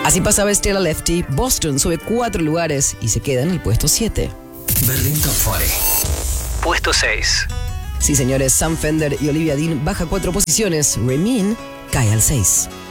Así pasaba Stella Lefty, Boston sube 4 lugares y se queda en el puesto 7. Berlín Top 40. Puesto 6. Sí, señores, Sam Fender y Olivia Dean baja 4 posiciones. Remain cae al 6.